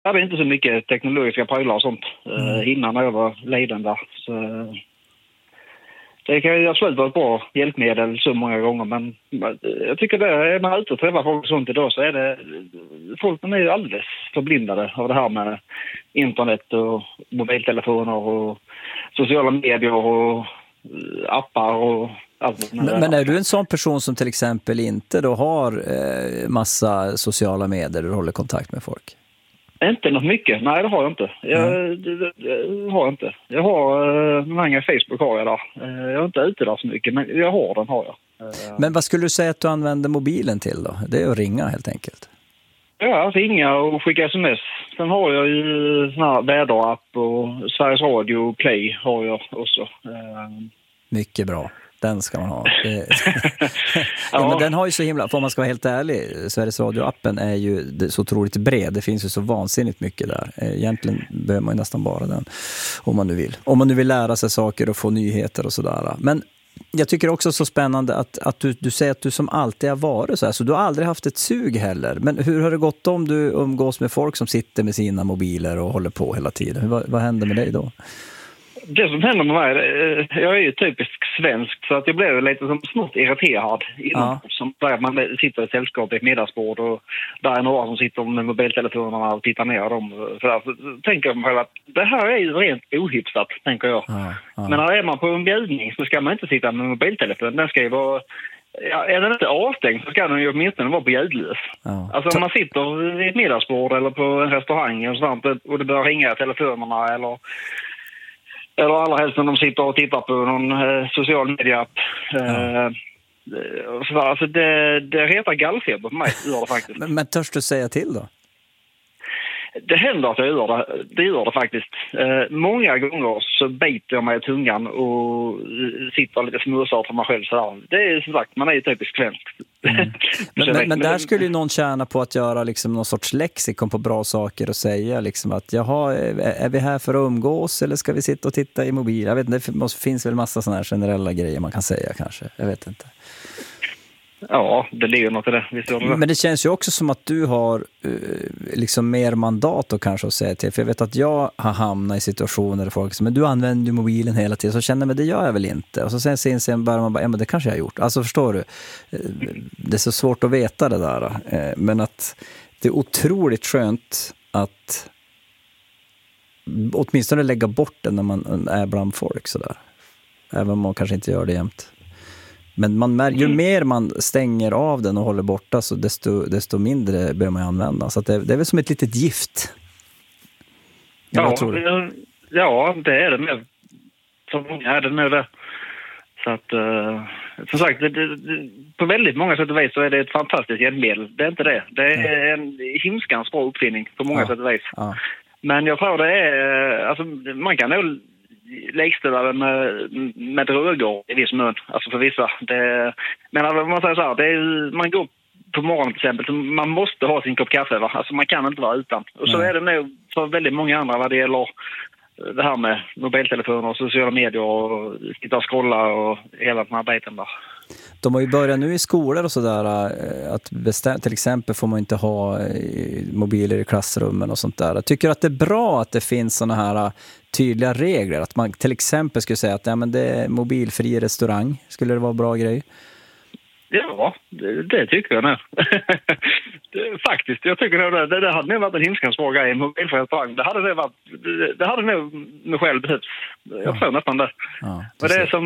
hade inte så mycket teknologiska prylar och sånt innan jag var leden där. Så det kan ju absolut vara ett bra hjälpmedel så många gånger, men jag tycker det är man ute och träffar folk och sånt idag så är det folk är ju alldeles förblindade av det här med internet och mobiltelefoner och sociala medier och appar och allt. Men är du en sån person som till exempel inte då har massa sociala medier och håller kontakt med folk? Inte något mycket. Nej, det har jag inte. Jag har inte. Jag har många Facebook har jag där. Jag är inte ute där så mycket, men jag har den har jag. Men vad skulle du säga att du använder mobilen till då? Det är att ringa helt enkelt. Ja, ringa och skicka sms. Sen har jag ju sån här väderapp och Sveriges Radio Play har jag också. Mycket bra. Den ska man ha. Ja, men den har ju så himla, för om man ska vara helt ärlig, Sveriges Radio-appen är ju så otroligt bred. Det finns ju så vansinnigt mycket där. Egentligen behöver man ju nästan bara den om man nu vill. Om man nu vill lära sig saker och få nyheter och sådär. Men jag tycker också så spännande att du säger att du som alltid har varit så här. Så du har aldrig haft ett sug heller. Men hur har det gått om du umgås med folk som sitter med sina mobiler och håller på hela tiden? Vad händer med dig då? Det som händer med mig, jag är ju typisk svensk så att jag blev lite som smått irriterad innan. Som att man sitter i ett sällskap i ett middagsbord och där är några som sitter med mobiltelefonerna och tittar ner dem. Så tänker jag mig själv att det här är ju rent ohyfsat, tänker jag. Men när är man på en bjudning så ska man inte sitta med mobiltelefon. Den ska ju vara... Ja, är den inte avstängd så ska den ju åtminstone vara på ljudlös. Alltså om man sitter vid ett middagsbord eller på en restaurang och det börjar ringa telefonerna eller allra helst när de sitter och tittar på någon social media-app. Alltså det retar gallfeber på mig, gör det faktiskt. Men törs du säga till då? Det händer att jag gör det. Det gör det faktiskt. Många gånger så biter jag mig i tungan och sitter lite smusar för mig själv. Så det är som sagt, man är ju typiskt svensk. Men där skulle ju någon tjäna på att göra liksom någon sorts lexikon på bra saker och säga liksom att jaha, är vi här för att umgås eller ska vi sitta och titta i mobil? Jag vet inte, det finns väl massa sådana här generella grejer man kan säga kanske. Jag vet inte. Ja, det ligger något i det. Men det känns ju också som att du har liksom mer mandat och kanske att säga till. För jag vet att jag har hamnat i situationer där folk säger, men du använder ju mobilen hela tiden. Så känner jag, men det gör jag väl inte. Och så sen börjar man bara, ja men det kanske jag har gjort. Alltså förstår du, det är så svårt att veta det där. Men att det är otroligt skönt att åtminstone lägga bort den när man är bland folk sådär. Även om man kanske inte gör det jämt. Men man märker, ju mer man stänger av den och håller borta så desto mindre börjar man använda. Så att det är väl som ett litet gift. Ja, det är det med. För många är det nu det. Så att, som sagt, på väldigt många sätt och vis så är det ett fantastiskt hjälpmedel. Det är inte det. Det är en himskans bra uppfinning på många sätt och vis. Ja. Men jag tror det är, alltså man kan nog likställa det med droger i viss mån, alltså för vissa. Men om man säger så här, man går på morgonen till exempel, så man måste ha sin kopp kaffe, va? Alltså man kan inte vara utan. Och så är det nog för väldigt många andra vad det gäller det här med mobiltelefoner och sociala medier och sitta och scrolla och hela den här biten där. De har ju börjat nu i skolor och sådär att till exempel får man inte ha mobiler i klassrummen och sånt där. Jag tycker att det är bra att det finns såna här tydliga regler. Att man till exempel skulle säga att ja, men det är mobilfri restaurang. Skulle det vara en bra grej? Ja, det tycker jag nu. Faktiskt, jag tycker nog det hade nog varit en himskans bra grej, en mobilfri restaurang. Det hade nog mig själv behövts. Jag tror nästan det. Ja, och det är som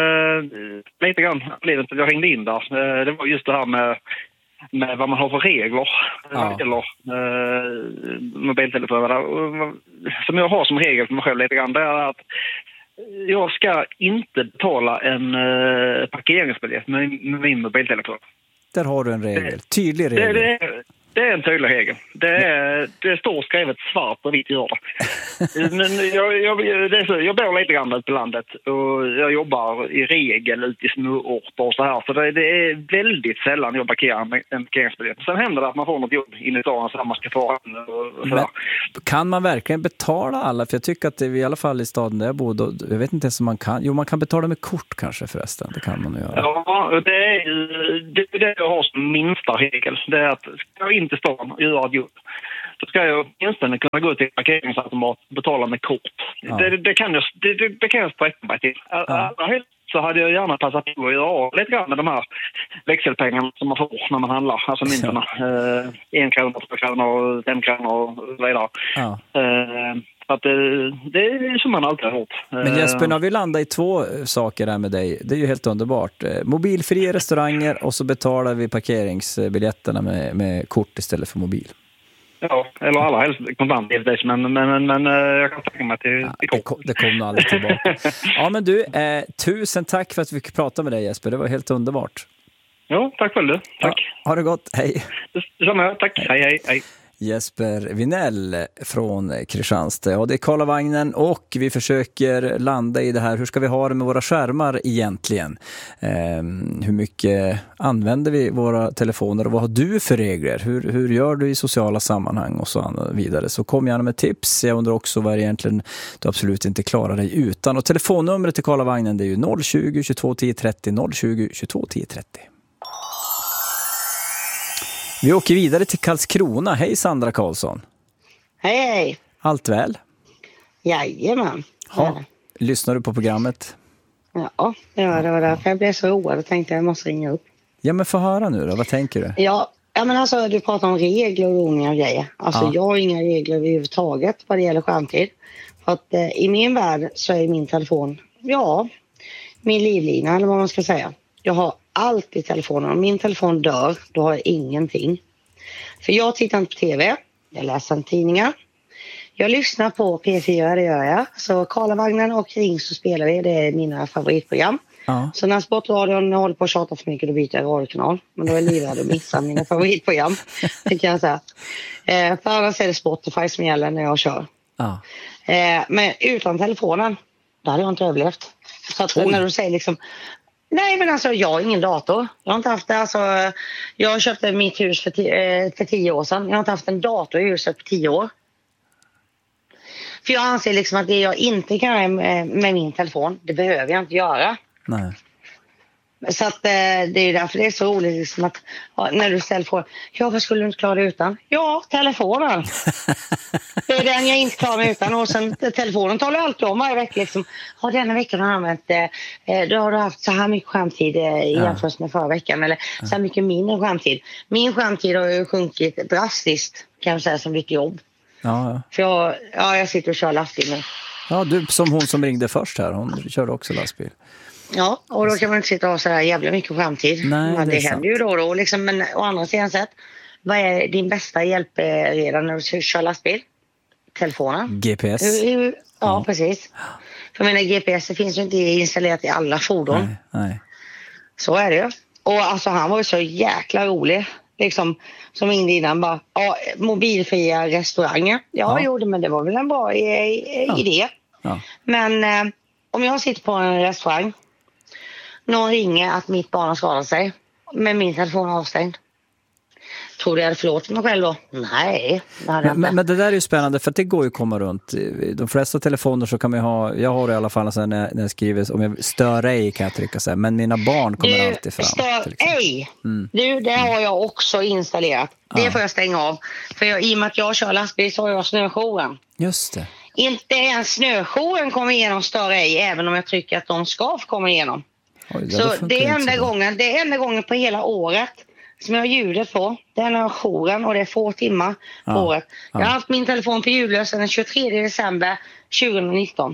lite grann livet att jag ringde in där. Det var just det här med vad man har för regler eller mobiltelefoner. Som jag har som regel för mig själv lite grann, det är att jag ska inte betala en parkeringsbiljett med min mobiltelefon. Där har du en regel. Tydlig regel. Det är en tydlig regel. Det står skrivet svart och vitt gör det. Men jag bor lite grann ute på landet och jag jobbar i regel ute i småorter och så här. Så det är väldigt sällan jag parkerar med en parkeringsbiljett. Sen händer det att man får något jobb in i dagen så man ska få och så. Kan man verkligen betala alla? För jag tycker att det är i alla fall i staden där jag bor, jag vet inte ens om man kan. Jo, man kan betala med kort kanske förresten. Det kan man göra. Ja, det är det jag har som minsta regel. Det är att ska jag inte stan och göra ett jobb, då ska jag åtminstone kunna gå till parkeringsautomat och betala med kort. Ja. Det kan jag sträcka mig till. Så hade jag gärna passat på att göra lite grann med de här växelpengarna som man får när man handlar. Alltså myntorna. 1 krona, 2 kronor och 5 kronor och så vidare. Ja. Att det är som man alltid har gjort. Men Jesper, när vi landar i 2 saker här med dig, det är ju helt underbart. Mobilfria restauranger och så betalar vi parkeringsbiljetterna med kort istället för mobil. Ja, eller alla helst kontant givetvis, men jag kan tänka mig till kort. Det kommer aldrig tillbaka. Ja, men du, tusen tack för att vi fick prata med dig, Jesper. Det var helt underbart. Ja, tack själv du. Tack. Ja, ha det gott. Hej. Detsamma, tack. Hej. Jesper Vinell från Kristianstad. Ja, det är Karlavagnen och vi försöker landa i det här. Hur ska vi ha det med våra skärmar egentligen? Hur mycket använder vi våra telefoner och vad har du för regler? Hur gör du i sociala sammanhang och så vidare? Så kom gärna med tips. Jag undrar också vad egentligen du absolut inte klarar dig utan. Och telefonnumret till Karlavagnen, det är ju 020 22 10 30 020 22 10 30. Vi åker vidare till Karlskrona. Hej Sandra Karlsson. Hej. Allt väl? Jajamän. Ja. Lyssnar du på programmet? Ja, det var därför jag blev så road och tänkte jag måste ringa upp. Ja, men få höra nu då. Vad tänker du? Ja, men alltså du pratar om regler och ordningar och grejer. Alltså jag har inga regler överhuvudtaget vad det gäller skärmtid. För att i min värld så är min telefon, min livlina eller vad man ska säga. Jag har allt i telefonen. Om min telefon dör, då har jag ingenting. För jag tittar inte på tv. Jag läser tidningar. Jag lyssnar på P4, det gör jag. Så Karlavagnen och Ring så spelar vi. Det är mina favoritprogram. Ja. Så när Sportradion håller på att tjata för mycket, då byter jag radiokanal. Men då är jag livrädd att missa mina favoritprogram. Det kan jag säga. För annars är det Spotify som gäller när jag kör. Ja. Men utan telefonen, då hade jag inte överlevt. Så att när du säger liksom... Nej, men alltså jag har ingen dator. Jag har inte haft det. Alltså, jag köpte mitt hus för 10 år sedan. Jag har inte haft en dator i huset på 10 år. För jag anser liksom att det jag inte kan göra med min telefon, det behöver jag inte göra. Nej. Så att det är därför det är så roligt liksom att när du ställer frågan, vad skulle du inte klara det utan? Ja, telefonen. Det är den jag inte klarar mig utan. Och sen telefonen talar alltid om varje vecka liksom, denna veckan har jag använt då har du haft så här mycket skärmtid i jämförelse med förra veckan eller så här mycket mindre skärmtid. Min skärmtid har ju sjunkit drastiskt kan jag säga som mitt jobb. Ja. För jag sitter och kör lastbil nu. Ja, du som hon som ringde först här, hon körde också lastbil. Ja, och då kan man inte sitta och ha så här jävla mycket framtid. Nej, men det händer ju då och då. Liksom, men å andra sidan sett, vad är din bästa hjälp redan när du kör lastbil? Telefonen. GPS. Ja, precis. För jag menar, GPS det finns ju inte installerat i alla fordon. Nej. Så är det ju. Och alltså han var ju så jäkla rolig. Liksom, som ringde innan bara, mobilfria restauranger. Men det var väl en bra idé. Ja. Men om jag sitter på en restaurang, någon ringer att mitt barn har skadat sig, men min telefon är avstängd. Tror du jag hade förlåtit mig själv då? Nej, det hade jag inte. Men det där är ju spännande för att det går ju att komma runt. De flesta telefoner så kan man ha, jag har i alla fall så när jag skriver, om jag stör ej kan jag trycka så här, men mina barn kommer alltid fram. Stör ej! Det har jag också installerat. Det får jag stänga av. För i och med att jag kör lastbil så har jag snöjouren. Just det. Inte ens snöjouren kommer igenom stör ej, även om jag tycker att de ska komma igenom. Så det är enda gången på hela året som jag har ljudet på. Det är när jouren och det är 2 timmar på året. Jag har haft min telefon på ljudlös den 23 december 2019.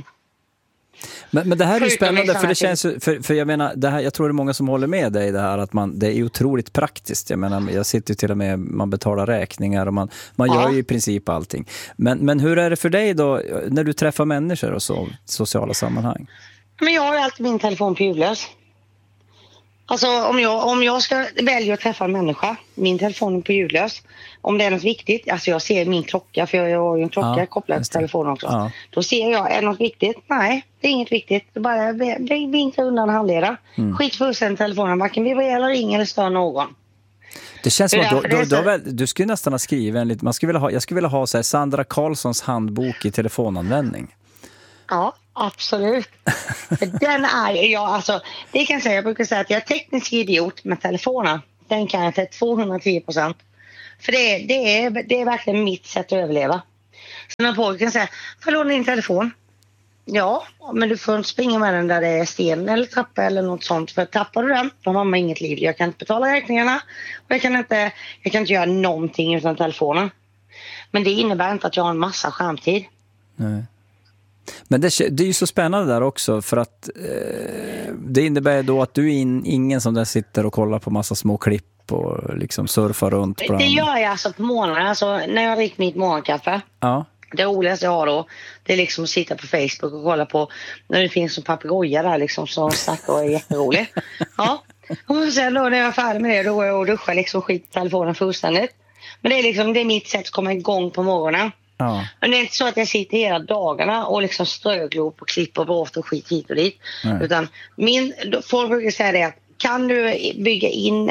Men det här är ju spännande för det känns för jag menar det här, jag tror det är många som håller med dig det här att det är otroligt praktiskt. Jag menar jag sitter ju till och med man betalar räkningar och man gör ju i princip allting. Men hur är det för dig då när du träffar människor och så sociala sammanhang? Men jag har alltid min telefon på ljudlös. Alltså om jag ska välja att träffa en människa, min telefon är på ljudlös. Om det är något viktigt, alltså jag ser min klocka, för jag har ju en klocka kopplad till telefonen också. Ja. Då ser jag, är det något viktigt? Nej, det är inget viktigt. Det bara vinkar undan handleda. Skit för sen telefonen, varken vibrerar eller ringer eller stör någon. Det känns som att du skulle nästan ha skrivit en lite, jag skulle vilja ha så här, Sandra Karlssons handbok i telefonanvändning. Ja, absolut. Den är alltså, det kan jag säga, jag brukar säga att jag är teknisk idiot med telefonen. Den kan jag till 210%. För det är verkligen mitt sätt att överleva. Så när pojken säger, får jag låna din telefon? Ja, men du får inte springa med den där det är sten eller trappa eller något sånt. För tappar du den, då har man inget liv. Jag kan inte betala räkningarna och jag kan inte göra någonting utan telefonen. Men det innebär inte att jag har en massa skärmtid. Nej. Men det är ju så spännande där också, för att det innebär då att du är ingen som där sitter och kollar på massa små klipp och liksom surfar runt på det gör jag alltså på morgonen, alltså när jag dricker mitt morgonkaffe. Ja. Det roligaste jag har då, det är liksom att sitta på Facebook och kolla på när det finns en papegoja där liksom som snackar och är jätterolig. Ja, och sen då när jag är färdig med det, då går jag och duschar liksom, skit telefonen fullständigt. Men det är liksom, det är mitt sätt att komma igång på morgonen. Ja. Men det är inte så att jag sitter hela dagarna och liksom ströglop och klipper bort och skit hit och dit. Nej. Utan folk brukar säga det att kan du bygga in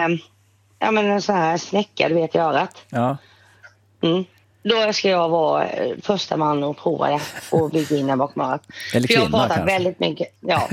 en sån här snäcka, du vet i örat. Ja. Då ska jag vara första man och prova det och bygga in den bakom örat. Eller kvinna, för jag pratar kanske. väldigt mycket. Ja.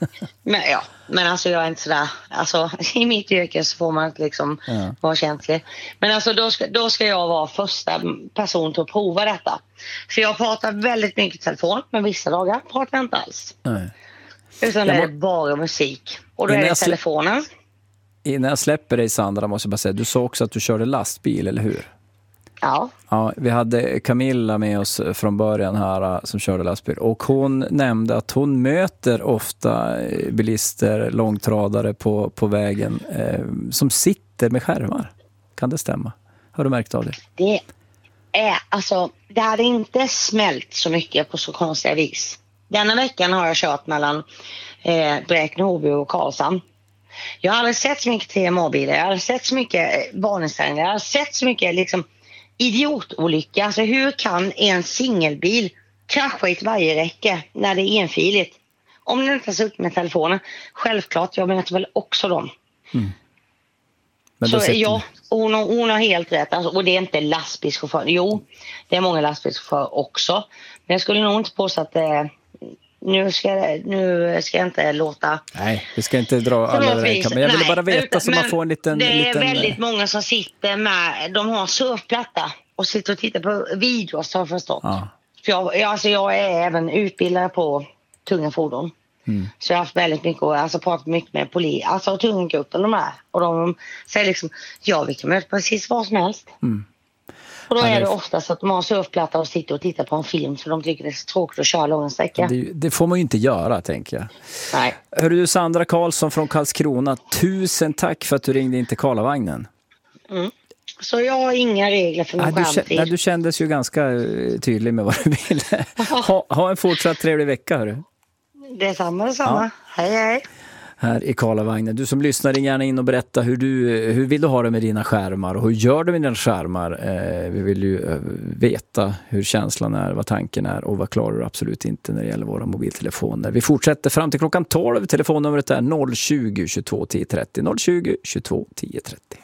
Men alltså jag är inte sådär. Alltså i mitt yrke så får man inte liksom vara känslig. Men alltså då ska jag vara första person till att prova detta. För jag pratar väldigt mycket i telefon, men vissa dagar pratar jag inte alls. Nej. Utan det är bara musik. Och då är det telefonen. Innan jag släpper dig, Sandra, måste jag bara säga, du sa också att du körde lastbil, eller hur? Ja. Ja, vi hade Camilla med oss från början här som körde lastbil, och hon nämnde att hon möter ofta bilister, långtradare på vägen som sitter med skärmar. Kan det stämma? Har du märkt av det? Det hade inte smält så mycket på så konstiga vis. Denna veckan har jag kört mellan Bräkne-Hoby och Karlshamn. Jag har aldrig sett så mycket TMA-bilar, jag har aldrig sett så mycket varningsställningar, jag har sett så mycket liksom idiotolycka. Alltså hur kan en singelbil krascha i ett vajerräcke när det är enfiligt? Om den inte har suttit med telefonen. Självklart, jag menar väl också dem. Men så ja, hon har helt rätt. Alltså, och det är inte lastbilschaufför. Jo, det är många lastbilschaufförer också. Men jag skulle nog inte påstå att nu ska jag inte låta... Nej, vi ska inte dra alla räkor. Men jag vill bara veta så man får en liten... Det är väldigt många som sitter med... De har surfplatta och sitter och tittar på videos, har jag förstått. Ja. För jag är även utbildare på tunga fordon. Så jag har haft väldigt mycket, pratat mycket med polis, alltså tunga gruppen de är. Och de säger liksom, vi kan möta precis vad som helst. Och då är det oftast att de har surfplatta och sitter och tittar på en film för de tycker det är så tråkigt att köra långa sträckor. Det får man ju inte göra, tänker jag. Nej. Hör du, Sandra Karlsson från Karlskrona, 1000 tack för att du ringde in till Karlavagnen. Så jag har inga regler för min skärmtid. Du kändes ju ganska tydlig med vad du ville. Ha en fortsatt trevlig vecka, hörru. Detsamma. Ja. Hej. Här i Karlavagnen. Du som lyssnar, ring gärna in och berätta hur vill du ha det med dina skärmar och hur gör du med dina skärmar? Vi vill ju veta hur känslan är, vad tanken är och vad klarar du absolut inte när det gäller våra mobiltelefoner. Vi fortsätter fram till klockan 12. Telefonnumret är 020 22 10 30. 020 22 10 30.